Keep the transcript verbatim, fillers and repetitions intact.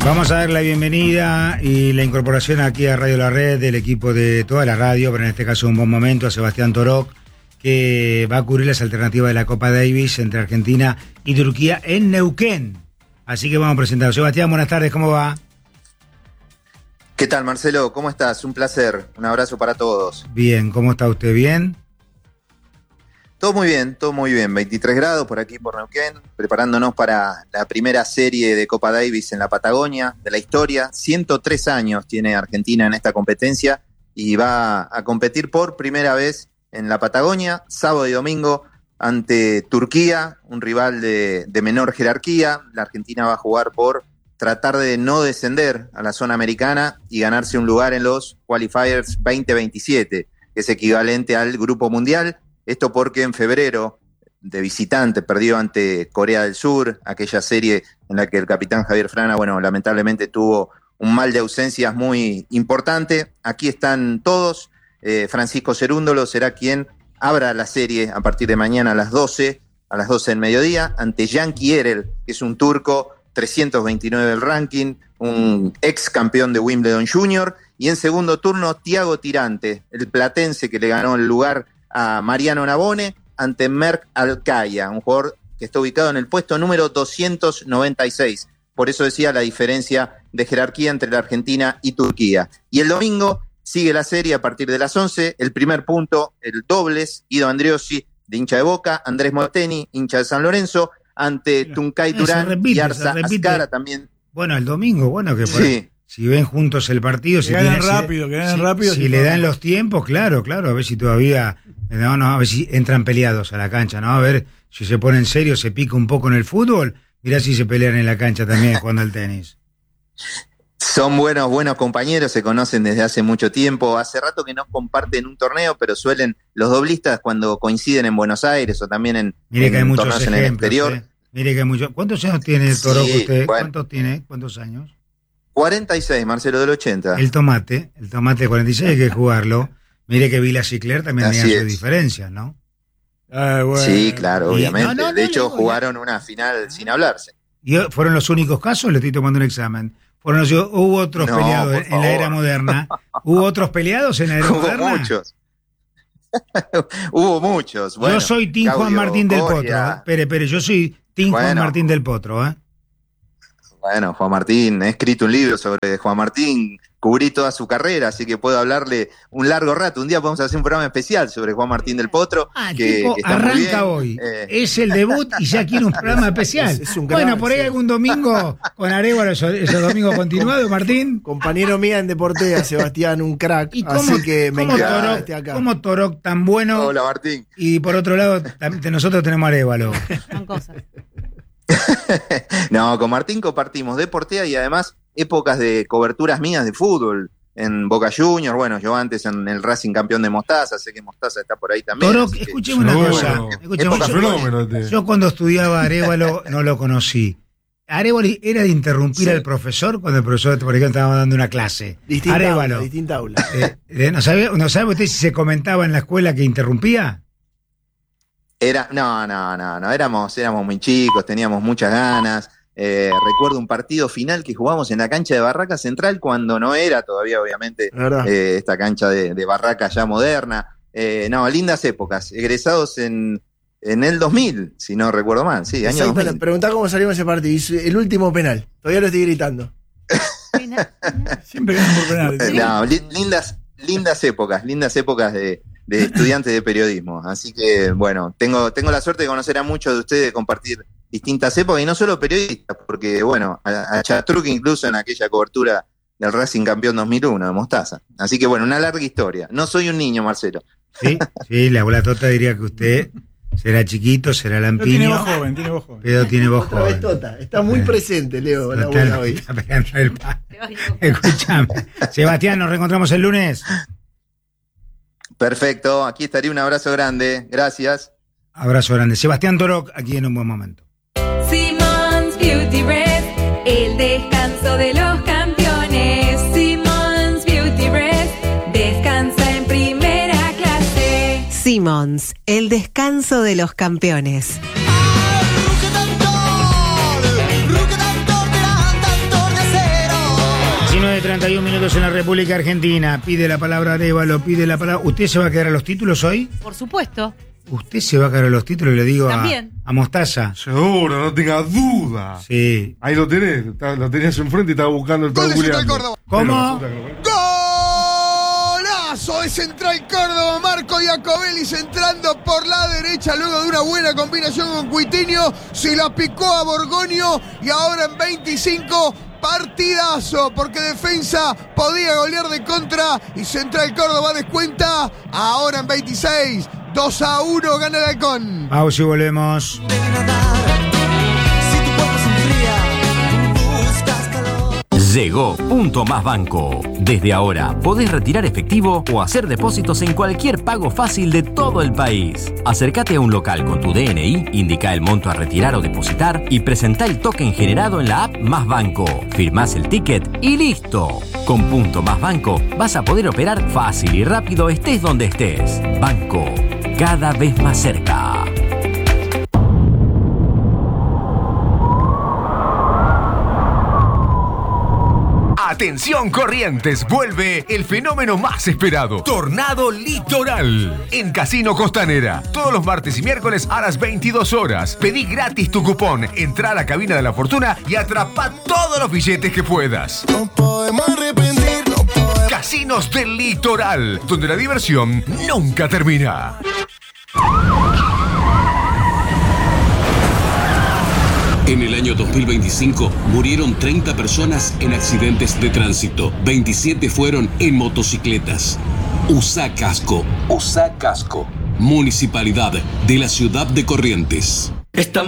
Vamos a dar la bienvenida y la incorporación aquí a Radio La Red del equipo de toda la radio, pero en este caso un buen momento, a Sebastián Torok, que va a cubrir las alternativas de la Copa Davis entre Argentina y Turquía en Neuquén. Así que vamos a presentarlo. Sebastián, buenas tardes, ¿cómo va? ¿Qué tal, Marcelo? ¿Cómo estás? Un placer. Un abrazo para todos. Bien, ¿cómo está usted? ¿Bien? Todo muy bien, todo muy bien. veintitrés grados por aquí, por Neuquén, preparándonos para la primera serie de Copa Davis en la Patagonia de la historia. ciento tres años tiene Argentina en esta competencia y va a competir por primera vez en la Patagonia, sábado y domingo, ante Turquía, un rival de, de menor jerarquía. La Argentina va a jugar por tratar de no descender a la zona americana y ganarse un lugar en los Qualifiers veinte veintisiete, que es equivalente al Grupo Mundial. Esto porque en febrero, de visitante, perdió ante Corea del Sur, aquella serie en la que el capitán Javier Frana, bueno, lamentablemente tuvo un mal de ausencias muy importante. Aquí están todos. Eh, Francisco Cerúndolo será quien abra la serie a partir de mañana a las doce, a las doce del mediodía, ante Yankee Erel, que es un turco, trescientos veintinueve del ranking, un ex campeón de Wimbledon Junior, y en segundo turno, Thiago Tirante, el platense que le ganó el lugar a Mariano Navone, ante Merck Alcaya, un jugador que está ubicado en el puesto número doscientos noventa y seis. Por eso decía la diferencia de jerarquía entre la Argentina y Turquía. Y el domingo sigue la serie a partir de las once, el primer punto, el dobles, Guido Andreossi, de hincha de Boca, Andrés Molteni, hincha de San Lorenzo, ante Tuncay Durán repite, y Arza Ascara también. Bueno, el domingo, bueno, que por sí. Si ven juntos el partido, que si ganan tiene, rápido, que ganan si, rápido. Si si le no. dan los tiempos, claro, claro, a ver si todavía, no, no, a ver si entran peleados a la cancha, ¿no? A ver si se pone en serio, se pica un poco en el fútbol, mirá si se pelean en la cancha también jugando al tenis. Son buenos, buenos compañeros, se conocen desde hace mucho tiempo. Hace rato que no comparten un torneo, pero suelen, los doblistas cuando coinciden en Buenos Aires o también en, Mire que hay en muchos torneos ejemplos, en el exterior. ¿eh? Mire que hay muchos. ¿Cuántos años tiene el Toro Sí, usted? bueno. ¿Cuántos tiene? ¿Cuántos años? cuarenta y seis, Marcelo, del ochenta. El tomate, el tomate de cuarenta y seis hay que jugarlo. Mire que Vila Cicler también Así tenía sus es. diferencias, ¿no? Ah, bueno. Sí, claro, Y- obviamente. no, no, de no, hecho, no, jugaron una final sin hablarse. ¿Y fueron los únicos casos? Le estoy tomando un examen. Fueron los, ¿Hubo otros No, peleados por en la favor. era moderna? ¿Hubo otros peleados en la era Hubo moderna? muchos. Hubo muchos. Bueno, yo soy Team Juan Claudio Martín del Coria. Potro. ¿eh? Espere, espere, yo soy Team Juan Bueno. Martín del Potro, ¿eh? Bueno, Juan Martín, he escrito un libro sobre Juan Martín, cubrí toda su carrera, así que puedo hablarle un largo rato. Un día podemos hacer un programa especial sobre Juan Martín del Potro, Ah, el que, tipo que está muy bien. arranca hoy. Eh, Es el debut y ya quiere un programa especial. Es- es un crack, bueno, por ahí sí. algún domingo con Arevalo, esos, esos domingos continuados, Martín. Compañero mía en Deportea, Sebastián, un crack. ¿Y cómo, así que me cómo encanta Torok, esté acá. cómo Torok tan bueno? Hola, Martín. Y por otro lado, tam- nosotros tenemos Arevalo. Son cosas. No, con Martín compartimos Deportea y además épocas de coberturas mías de fútbol. En Boca Juniors, bueno, yo antes en el Racing campeón de Mostaza, sé que Mostaza está por ahí también. Torok, así que- escúcheme una Fenómeno. cosa. Escúcheme, Época yo- fenómeno este. Yo cuando estudiaba Arevalo no lo conocí. Arevalo era de interrumpir Sí. al profesor cuando el profesor, por ejemplo, estaba dando una clase. Distinta Arevalo. aula, distinta aula. Eh, eh, ¿no, sabe, ¿No sabe usted si se comentaba en la escuela que interrumpía? Era, no, no, no, no, éramos, éramos muy chicos, teníamos muchas ganas. Eh, recuerdo un partido final que jugamos en la cancha de Barraca Central cuando no era todavía, obviamente, La verdad. eh, esta cancha de, de Barraca ya moderna. Eh, no, lindas épocas. Egresados en, en el dos mil, si no recuerdo mal, sí, año Exacto, dos mil. preguntá cómo salimos ese partido. Y el último penal. Todavía lo estoy gritando. Siempre ganan por penal. Eh, No, li- lindas, lindas épocas, lindas épocas de, de estudiantes de periodismo. Así que, bueno, tengo, tengo la suerte de conocer a muchos de ustedes, de compartir distintas épocas, y no solo periodistas, porque, bueno, a, a Chatruc incluso en aquella cobertura del Racing campeón dos mil uno de Mostaza. Así que, bueno, una larga historia. No soy un niño, Marcelo. Sí, sí, la abuela Tota diría que usted será chiquito, será Pero lampiño, tiene voz joven, tiene voz joven. pero tiene voz Otra vez joven. Tota. Está muy Eh. presente, Leo, la Está- abuela hoy. está pegando el pa- Escuchame. Sebastián, nos reencontramos el lunes. Perfecto, aquí estaría, un abrazo grande. Gracias. Abrazo grande. Sebastián Torok, aquí en Un Buen Momento. Simmons Beauty Rest, el descanso de los campeones. Simmons Beauty Rest, descansa en primera clase. Simmons, el descanso de los campeones. treinta y un minutos en la República Argentina. Pide la palabra Arévalo, pide la palabra. ¿Usted se va a quedar a los títulos hoy? Por supuesto. Usted se va a quedar a los títulos, le digo a, También. a Mostaza. Seguro, no tengas duda. Sí. Ahí lo tenés, está- lo tenías enfrente y estaba buscando el Gol de Central Julián. Córdoba. ¿Cómo? ¡Golazo de Central Córdoba! Marco Iacobelli entrando por la derecha luego de una buena combinación con Cuitiño. Se la picó a Borgoño y ahora en veinticinco, partidazo, porque Defensa podía golear de contra y Central Córdoba descuenta. Ahora en veintiséis, dos a uno gana el Halcón. Pausa y volvemos. Llegó Punto Más Banco. Desde ahora podés retirar efectivo o hacer depósitos en cualquier pago fácil de todo el país. Acércate a un local con tu D N I, indica el monto a retirar o depositar y presentá el token generado en la app Más Banco. Firmás el ticket y listo. Con Punto Más Banco vas a poder operar fácil y rápido estés donde estés. Banco, cada vez más cerca. Atención Corrientes, vuelve el fenómeno más esperado, Tornado Litoral, en Casino Costanera. Todos los martes y miércoles a las veintidós horas. Pedí gratis tu cupón, entra a la cabina de la fortuna y atrapa todos los billetes que puedas. No podemos arrepentir, no podemos. Casinos del Litoral, donde la diversión nunca termina. En el año dos mil veinticinco murieron treinta personas en accidentes de tránsito. veintisiete fueron en motocicletas. Usa casco. Usa casco. Municipalidad de la Ciudad de Corrientes. Esta